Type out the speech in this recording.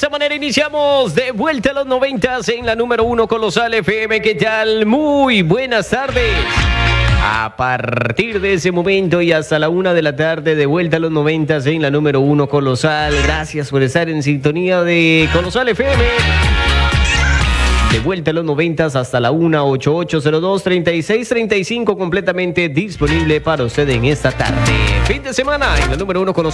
esta manera iniciamos de vuelta a los 90s en la número 1 Colosal FM. ¿Qué tal? Muy buenas tardes. A partir de ese momento y hasta la 1 de la tarde, de vuelta a los 90s en la número 1 Colosal. Gracias por estar en sintonía de Colosal FM. De vuelta a los 90s hasta la 1, 8802-3635, completamente disponible para usted en esta tarde. Fin de semana en la número 1 Colosal.